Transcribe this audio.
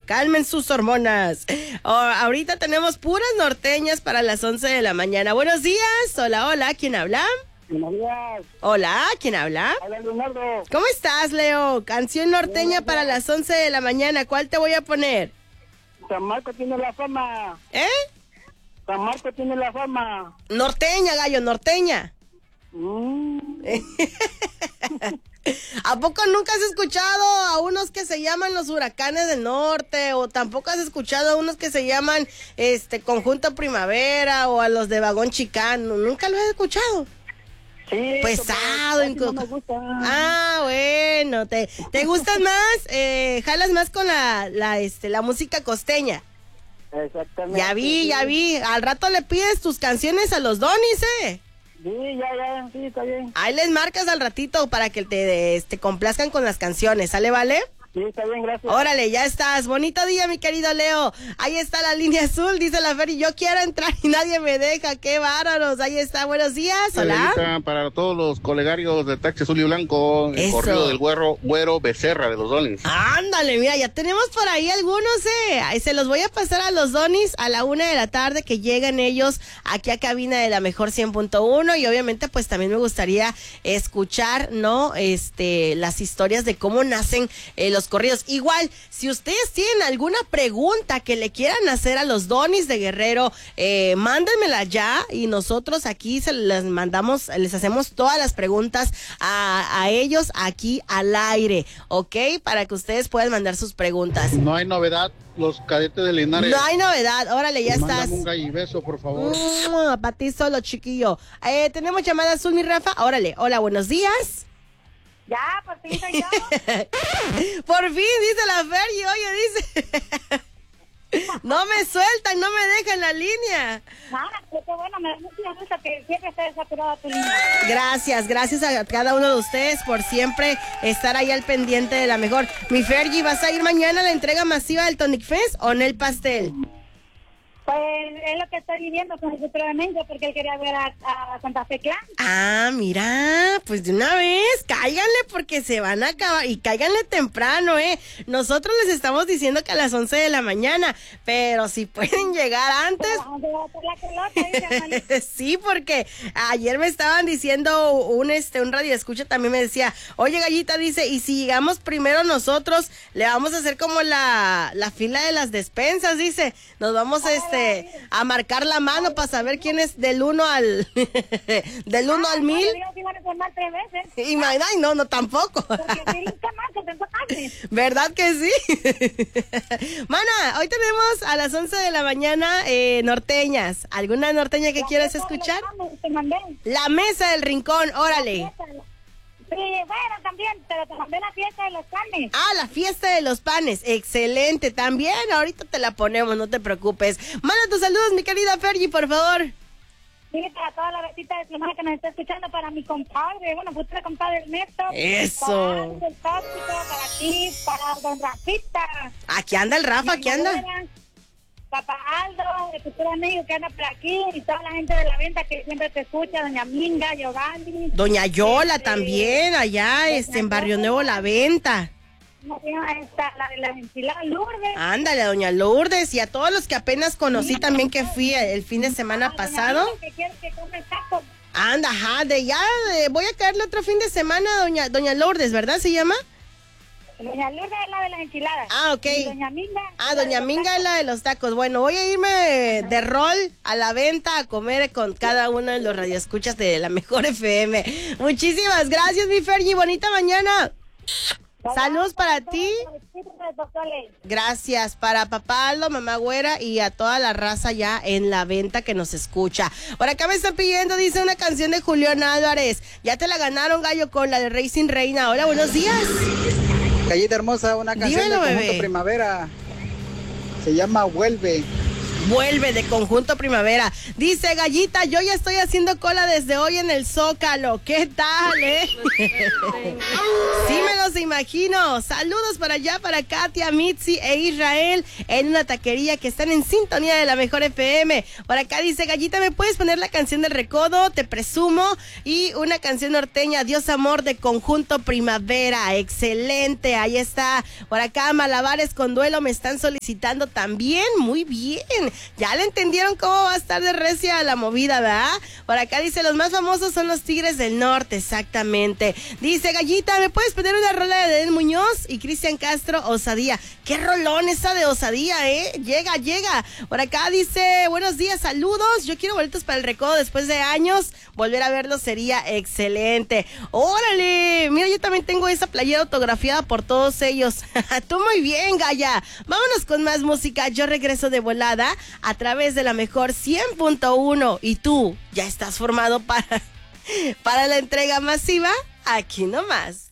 calmen sus hormonas. Ahorita tenemos puras norteñas para las 11 de la mañana. Buenos días. Hola, hola. ¿Quién habla? Buenos días. Hola, ¿quién habla? Hola, Leonardo. ¿Cómo estás, Leo? Canción norteña para las 11 de la mañana. ¿Cuál te voy a poner? San Marco tiene la fama. ¿Eh? San Marco tiene la fama. Norteña, gallo, norteña. ¿A poco nunca has escuchado a unos que se llaman los Huracanes del Norte? ¿O tampoco has escuchado a unos que se llaman Conjunto Primavera o a los de Vagón Chicano? ¿Nunca lo has escuchado? Sí. Pesado. No me gusta. Ah, bueno. ¿Te gustan más? ¿Jalas más con la música costeña? Exactamente. Ya vi. Al rato le pides tus canciones a los Donis, ¿eh? Sí, ya, sí, está bien. Ahí les marcas al ratito para que te complazcan con las canciones, ¿sale, vale? Sí, está bien, gracias. Órale, ya estás. Bonito día, mi querido Leo. Ahí está la línea azul, dice la Fer, y yo quiero entrar y nadie me deja. ¡Qué bárbaros! Ahí está, buenos días. Hola. Para todos los colegarios de Taxi Azul y Blanco, el corrido del güero Becerra de los Donis. Ándale, mira, ya tenemos por ahí algunos, se los voy a pasar a los Donis a la 1 de la tarde que llegan ellos aquí a cabina de la mejor 100.1 y obviamente pues también me gustaría escuchar, ¿no? Las historias de cómo nacen los corridos. Igual, si ustedes tienen alguna pregunta que le quieran hacer a los Donis de Guerrero, mándenmela ya y nosotros aquí se las mandamos, les hacemos todas las preguntas a ellos aquí al aire, ¿ok? Para que ustedes puedan mandar sus preguntas. No hay novedad, los cadetes de Linares. No hay novedad, órale, ya estás. Mándame un gallibeso, por favor. Para ti solo, chiquillo. Tenemos llamada azul, mi Rafa. Órale, hola, buenos días. Ya, por fin soy yo. Por fin, dice la Fer, y oye, dice... No me sueltan, no me dejan la línea. Nada, qué bueno, me da mucha gusto que siempre esté saturada tu línea. Gracias a cada uno de ustedes por siempre estar ahí al pendiente de la mejor. Mi Fergie, ¿vas a ir mañana a la entrega masiva del Tonic Fest o en el pastel? Pues es lo que estoy viviendo con el futuro de Mengo, porque él quería ver a Santa Fe Clan. Ah, mira, pues de una vez, cáiganle porque se van a acabar, y cáiganle temprano, Nosotros les estamos diciendo que a las 11 de la mañana, pero si pueden llegar antes. Sí, porque ayer me estaban diciendo un radio escucha también me decía, oye Gallita, dice, y si llegamos primero nosotros, le vamos a hacer como la fila de las despensas, dice, nos vamos a marcar la mano para saber quién es del 1 al del 1 al 1000. Y ay, no, tampoco. ¿Verdad que sí? Mana, hoy tenemos a las 11 de la mañana norteñas. ¿Alguna norteña que quieras escuchar? La Mesa del Rincón, órale. Sí, bueno, también, pero te mandé la fiesta de los panes. Ah, la fiesta de los panes, excelente, también, ahorita te la ponemos, no te preocupes. Manda tus saludos, mi querida Fergie, por favor. Sí, para toda la besita de semana que nos está escuchando, para mi compadre, futura compadre Ernesto. Eso. Para el tóxico, para ti, para don Rafita. Aquí anda el Rafa, aquí anda. Papá Aldo, el futuro amigo que anda por aquí, y toda la gente de la venta que siempre te escucha, doña Minga, Giovanni. Doña Yola también, allá en Barrio Nuevo La Venta. La de las enchiladas Lourdes. Ándale, doña Lourdes, y a todos los que apenas conocí también que fui el fin de semana pasado. Que quiere que come tacos. Anda, voy a caerle otro fin de semana, doña Lourdes, ¿verdad se llama? Doña Lourdes es la de las enchiladas. Ah, ok. Y doña Minga. Doña Minga es la de los tacos. Bueno, voy a irme de rol a la venta a comer con cada uno de los radioescuchas de la mejor FM. Muchísimas gracias, mi Fergie. Bonita mañana. Saludos para ti. Gracias para papá Aldo, mamá Güera y a toda la raza ya en la venta que nos escucha. Por acá me están pidiendo, dice, una canción de Julián Álvarez. Ya te la ganaron, gallo, con la de Racing Reina. Hola, buenos días. Gallita hermosa, una canción Dímelo, de bebé. Conjunto Primavera. Se llama Vuelve. vuelve de Conjunto Primavera. Dice Gallita, yo ya estoy haciendo cola desde hoy en el Zócalo. ¿Qué tal, Sí me los imagino. Saludos para allá, para Katia, Mitzi e Israel en una taquería que están en sintonía de la mejor FM. Por acá dice Gallita, ¿me puedes poner la canción del Recodo? Te presumo. Y una canción norteña, Dios Amor de Conjunto Primavera. Excelente, ahí está. Por acá Malabares con Duelo me están solicitando también. Muy bien. Ya le entendieron cómo va a estar de recia la movida, ¿verdad? Por acá dice, los más famosos son los Tigres del Norte, exactamente. Dice Gallita, ¿me puedes poner una rola de Edén Muñoz y Cristian Castro, Osadía? Qué rolón esa de Osadía, llega. Por acá dice, buenos días, saludos, yo quiero boletos para el Recodo después de años, volver a verlos sería excelente. Órale, mira, yo también tengo esa playera autografiada por todos ellos. Tú muy bien, Galla. Vámonos con más música, yo regreso de volada a través de la mejor 100.1 y tú ya estás formado para la entrega masiva aquí nomás.